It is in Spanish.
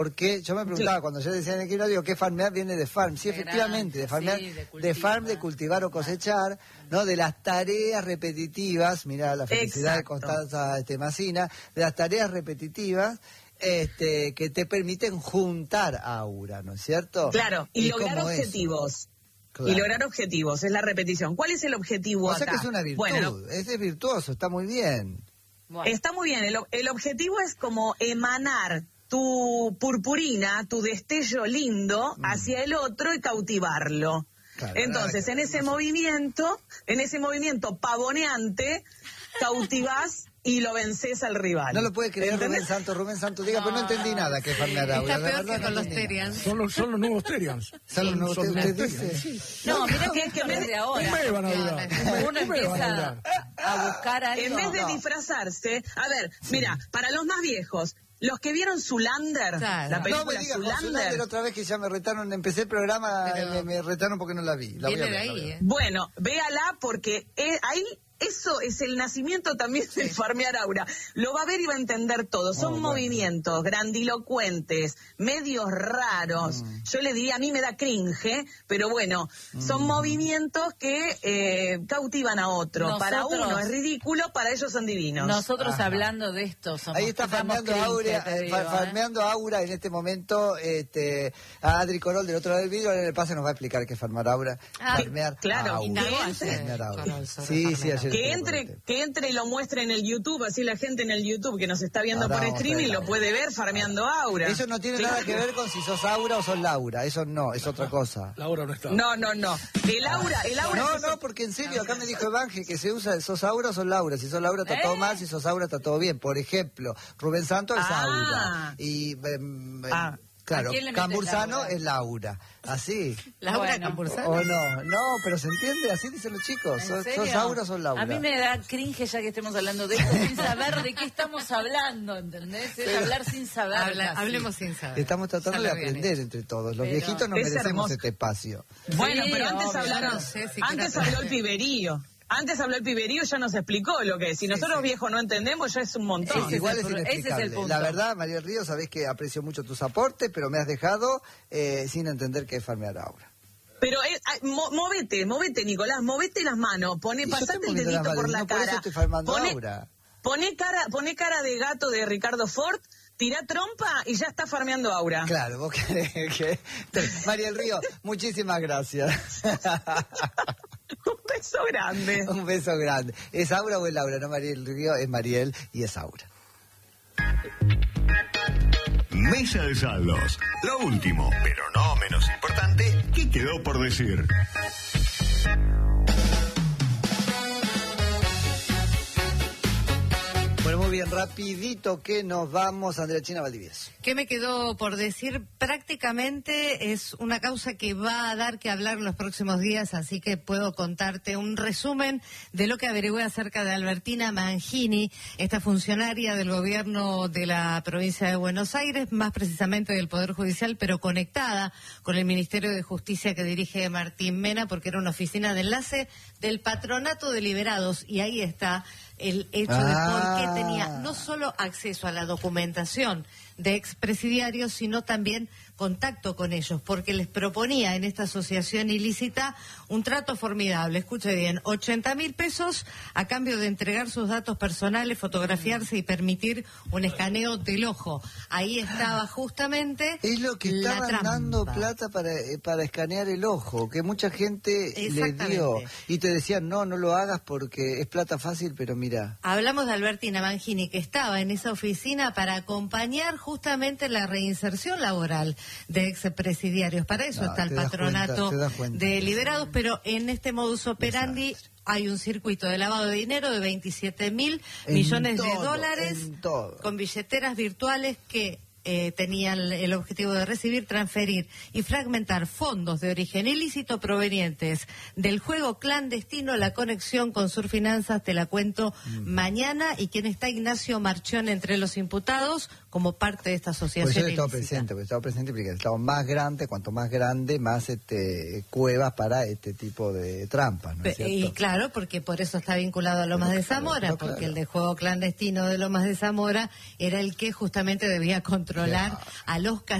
Porque yo me preguntaba, cuando yo decía en el equilibrio, digo, ¿qué farmear viene de farm? Sí, efectivamente, de farmear, sí, de farm, de cultivar o cosechar, ¿no? De las tareas repetitivas, mirá la felicidad de Constanza Massina, de las tareas repetitivas, que te permiten juntar aura, ¿no es cierto? Claro, y lograr objetivos. Claro. Y lograr objetivos, es la repetición. ¿Cuál es el objetivo acá? O sea que es una virtud, bueno, es virtuoso, está muy bien. Bueno. Está muy bien, el objetivo es como emanar tu purpurina, tu destello lindo hacia el otro y cautivarlo. Claro, entonces, en ese movimiento pavoneante, cautivás y lo vences al rival. No lo puede creer Rubén Santos, diga, pues no entendí nada que farmear aura. Está peor que con los Terians. Son los nuevos Terians. Son los nuevos Terians. No, mira que es que desde ahora. Uno empieza a buscar algo. En vez de disfrazarse, a ver, mira, para los más viejos, los que vieron Zoolander, la película no me digas, Zoolander, otra vez que ya me retaron, empecé el programa, me retaron porque no la vi. La voy a ver, ahí, Bueno, véala porque ahí eso es el nacimiento también del farmear aura. Lo va a ver y va a entender todo. Son movimientos grandilocuentes, medios raros. Yo le diría, a mí me da cringe, pero bueno, son movimientos que cautivan a otro. Para uno es ridículo, para ellos son divinos. Nosotros hablando de esto somos. Ahí está farmeando aura en este momento a Adri Corol del otro lado del vídeo. En el pase nos va a explicar qué es farmear aura. Farmear aura. Sí, ayer. Que entre y lo muestre en el YouTube, así la gente en el YouTube que nos está viendo por streaming lo puede ver farmeando aura. Eso no tiene nada que ver con si sos Aura o sos Laura, eso no, es otra cosa. Laura no está. No. El aura. No, porque en serio, acá me dijo Evangel que se usa, sos Aura o sos Laura. Si sos Laura está todo mal, si sos Aura está todo bien. Por ejemplo, Rubén Santos es Aura. Y claro, Cambursano es Laura. Así. ¿Laura Cambursano? O no, pero se entiende, así dicen los chicos. ¿Sos Aura o sos Laura? A mí me da cringe ya que estemos hablando de esto sin saber de qué estamos hablando, ¿entendés? Es hablar sin saber. Hablemos sin saber. Estamos tratando de aprender entre todos. Los viejitos no merecemos este espacio. Bueno, pero antes habló el piberío. Antes habló el piberío, ya nos explicó lo que es. Si nosotros viejos no entendemos, ya es un montón. Igual es inexplicable. Ese es el punto. La verdad, Mariel Ríos, sabés que aprecio mucho tus aportes, pero me has dejado sin entender qué es farmear aura. Pero movete, Nicolás, movete las manos, pasate el dedito por la cara. Por eso estoy farmeando aura. Poné cara de gato de Ricardo Ford, tirá trompa y ya está farmeando aura. Claro, vos querés que... Mariel Ríos, muchísimas gracias. Un beso grande. Un beso grande. ¿Es Aura o es Laura? No, Mariel Río, es Mariel y es Aura. Mesa de saldos. Lo último, pero no menos importante, ¿qué quedó por decir? Bueno, muy bien, rapidito que nos vamos, Andrea China Valdivieso. ¿Qué me quedó por decir? Prácticamente es una causa que va a dar que hablar los próximos días, así que puedo contarte un resumen de lo que averigüé acerca de Albertina Mangini, esta funcionaria del gobierno de la provincia de Buenos Aires, más precisamente del Poder Judicial, pero conectada con el Ministerio de Justicia que dirige Martín Mena, porque era una oficina de enlace del Patronato de Liberados, y ahí está el hecho de por qué tenía no solo acceso a la documentación de expresidiarios, sino también contacto con ellos, porque les proponía en esta asociación ilícita un trato formidable. Escuche bien, 80.000 pesos a cambio de entregar sus datos personales, fotografiarse y permitir un escaneo del ojo. Ahí estaba justamente es lo que estaban dando plata para escanear el ojo, que mucha gente le dio. Y te decían, no lo hagas porque es plata fácil, pero mira. Hablamos de Albertina Mangini, que estaba en esa oficina para acompañar justamente la reinserción laboral de expresidiarios. Para eso está el Patronato de Liberados, pero en este modus operandi hay un circuito de lavado de dinero de 27.000 millones de dólares con billeteras virtuales que tenían el objetivo de recibir, transferir y fragmentar fondos de origen ilícito provenientes del juego clandestino. La conexión con Surfinanzas te la cuento mañana. Y quién está: Ignacio Marchón entre los imputados, como parte de esta asociación. Pues yo he estado presente, porque el Estado más grande, cuanto más grande, más cuevas para este tipo de trampas, ¿no es cierto? Y claro, porque por eso está vinculado a Lomas de Zamora, porque el de juego clandestino de Lomas de Zamora era el que justamente debía controlar a los